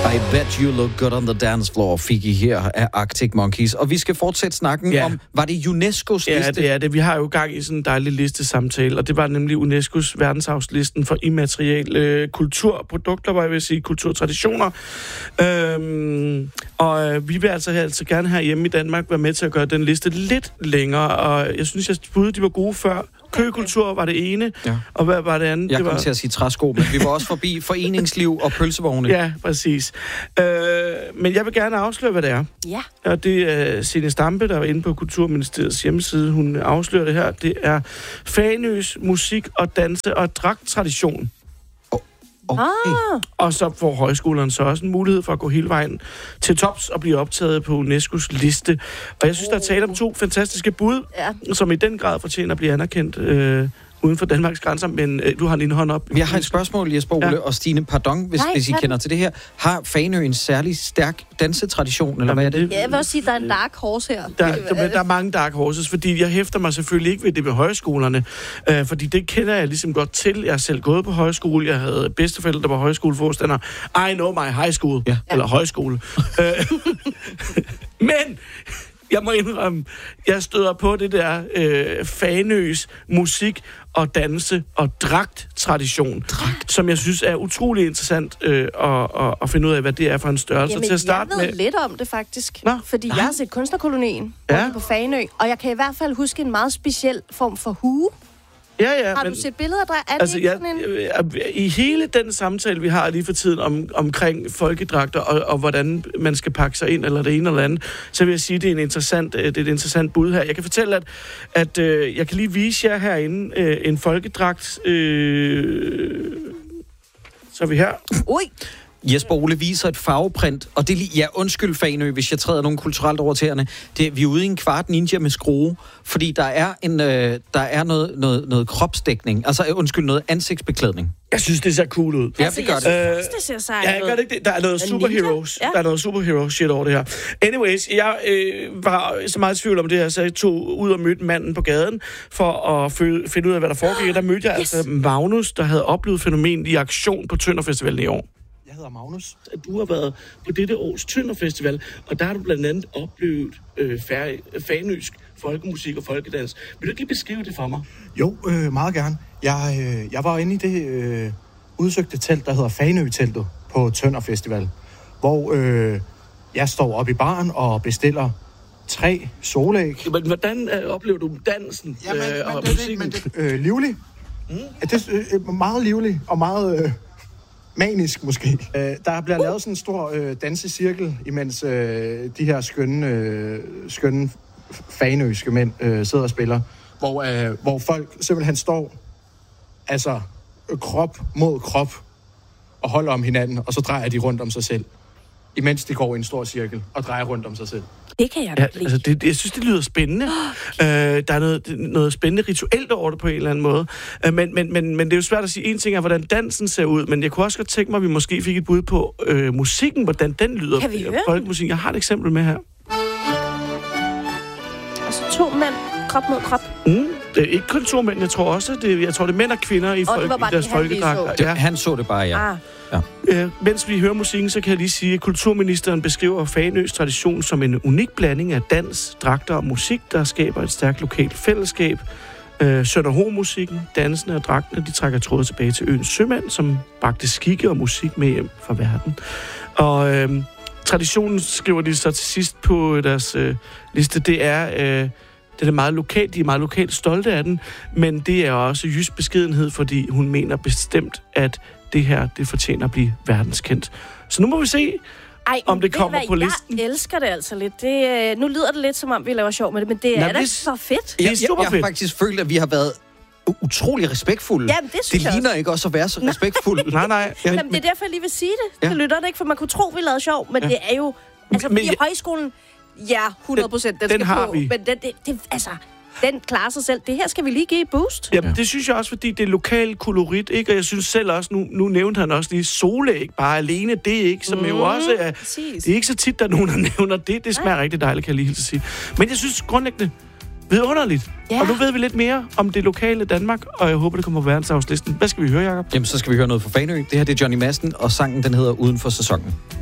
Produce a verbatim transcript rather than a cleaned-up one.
I bet you look good on the dance floor, fik I her af Arctic Monkeys. Og vi skal fortsætte snakken ja. om, var det UNESCO's ja, liste? Ja, det er det. Vi har jo gang i sådan en dejlig listesamtale, og det var nemlig UNESCO's verdensarvslisten for immaterielle øh, kulturprodukter, hvor jeg vil sige kulturtraditioner. Øhm, og øh, vi vil altså, altså gerne herhjemme i Danmark være med til at gøre den liste lidt længere, og jeg synes, jeg bud, de var gode før. Køkultur var det ene, ja. og hvad var det andet? Jeg det kom var... til at sige træsko, men vi var også forbi foreningsliv og pølsevogne. Ja, præcis. Øh, men jeg vil gerne afsløre, hvad det er. Ja. Og det er Signe Stampe, der var inde på Kulturministeriets hjemmeside. Hun afslører det her. Det er Fanøs musik- og danse- og dragttradition. Okay. Ah. Og så får højskolerne så også en mulighed for at gå hele vejen til tops og blive optaget på UNESCO's liste. Og jeg synes, der er tale om to fantastiske bud, ja. som i den grad fortjener at blive anerkendt øh, uden for Danmarks grænser. Men øh, du har din hånd op. Jeg har et spørgsmål, Jesper Ole ja. og Stine. Pardon, hvis, Nej, hvis I kan... kender til det her. Har Fanø en særlig stærk dansetradition, eller Jamen, hvad er det? Ja, jeg vil også sige, at der er en dark horse her. Der, der, der er mange dark horses, fordi jeg hæfter mig selvfølgelig ikke ved det ved højskolerne, øh, fordi det kender jeg ligesom godt til. Jeg er selv gået på højskole, jeg havde bedsteforældre, der var højskoleforstander. I know my high school, ja. eller højskole. Men jeg må indrømme, jeg støder på det der øh, Fanøs musik og danse og dragt-tradition, Dragt. som jeg synes er utrolig interessant øh, at, at, at finde ud af, hvad det er for en størrelse. Jamen, til at starte jeg ved med... lidt om det faktisk, Nå, fordi nej. jeg har set Kunstnerkolonien ja. på Fanø, og jeg kan i hvert fald huske en meget speciel form for hue. Ja, ja, har men, du set billeder af det? Er altså, det ikke jeg, sådan en... I hele den samtale, vi har lige for tiden om, omkring folkedragter og, og hvordan man skal pakke sig ind, eller det ene eller andet, så vil jeg sige, at det er, en interessant, det er et interessant bud her. Jeg kan fortælle, at, at øh, jeg kan lige vise jer herinde øh, en folkedragt. Øh, så er vi her. Ui! Jesper Ole viser et farveprint, og det er lige, ja, undskyld Fanø, hvis jeg træder nogen kulturelt over tæerne. Det, vi er ude i en kvart ninja med skrue, fordi der er en, øh, der er noget, noget, noget kropsdækning, altså undskyld, noget ansigtsbeklædning. Jeg synes, det ser cool ud. Ja, Altså, det gør jeg det. synes, det ser sejt Ja, jeg gør det ikke det. Der er noget superheroes. Ja. Der er noget superhero shit over det her. Anyways, jeg øh, var så meget i tvivl om det her, så jeg tog ud og mødte manden på gaden for at fø- finde ud af, hvad der foregik. Der mødte jeg yes. altså Magnus, der havde oplevet fænomenet i aktion på Tønder Festivalen i år. Jeg hedder Magnus. Du har været på dette års Tønder Festival, og der har du blandt andet oplevet øh, fanøsk folkemusik og folkedans. Vil du ikke lige beskrive det for mig? Jo, øh, meget gerne. Jeg, øh, jeg var inde i det øh, udsøgte telt, der hedder Fanø-teltet på Tønder Festival, hvor øh, jeg står op i baren og bestiller tre solæg. Men hvordan øh, oplever du dansen ja, men, øh, men og det, musikken? det, men det, øh, livlig. Mm. Det er øh, meget livlig og meget... Øh, manisk måske. Øh, der bliver lavet sådan en stor øh, dansecirkel, imens øh, de her skønne, øh, skønne fanøske mænd øh, sidder og spiller, hvor, øh, hvor folk simpelthen står altså øh, krop mod krop og holder om hinanden, og så drejer de rundt om sig selv, imens de går i en stor cirkel og drejer rundt om sig selv. Det kan jeg ja, godt lide. Altså det, jeg synes, det lyder spændende. Okay. Øh, der er noget, noget spændende rituelt over det på en eller anden måde. Øh, men, men, men, men det er jo svært at sige. En ting er, hvordan dansen ser ud, men jeg kunne også godt tænke mig, at vi måske fik et bud på øh, musikken, hvordan den lyder. Kan vi høre folkemusik. Jeg har et eksempel med her. Altså to mænd, krop mod krop. Mm, det er ikke kun to mænd, jeg tror også, det, jeg tror, det er mænd og kvinder i, folk, i deres folkedragter. Ja. Han så det bare, ja. Ah. Ja. Øh, mens vi hører musikken, så kan jeg lige sige, at kulturministeren beskriver Fanøs tradition som en unik blanding af dans, dragter og musik, der skaber et stærkt lokalt fællesskab. Øh, Sønderho-musikken, dansene og dragtene, de trækker trådet tilbage til øens sømænd, som bragte skikke og musik med hjem fra verden. Og øh, traditionen, skriver de så til sidst på deres øh, liste, det er... Øh, Det er meget lokalt, de er meget lokalt stolte af den, men det er også jysk beskedenhed, fordi hun mener bestemt, at det her, det fortjener at blive verdenskendt. Så nu må vi se, Ej, om det kommer hvad, på listen. Jeg elsker det altså lidt. Det, øh, nu lyder det lidt, som om vi laver sjov med det, men det Nå, er da hvis- så fedt. Det er Jeg, super jeg, jeg fedt. har faktisk følt, at vi har været u- utrolig respektfulde. Jamen, det synes det jeg ligner ikke også at være så respektfuld. Nej, nej. Ja, Jamen, det er derfor, jeg lige vil sige det Ja. til lytterne, ikke? For man kunne tro, vi lavede sjov, men ja. det er jo... Altså, Men fordi jeg- højskolen, ja, hundrede procent, den, Den skal har på, vi. men den, det, det, altså, den klarer sig selv. Det her skal vi lige give et boost. Jamen, det synes jeg også, fordi det er lokal kolorit, ikke? Og jeg synes selv også, nu, nu nævnte han også lige solæg, bare alene det, ikke? Som mm, jo også er... præcis. Det er ikke så tit, der er nogen, der nævner det. Det smager rigtig dejligt, kan jeg lige hilse at sige. Men jeg synes grundlæggende, vidunderligt. Ja. Og nu ved vi lidt mere om det lokale Danmark, og jeg håber, det kommer på verdensarvslisten. Hvad skal vi høre, Jacob? Jamen, så skal vi høre noget fra Fanø. Det her det er Johnny Madsen, og sangen den hedder Uden for sæsonen.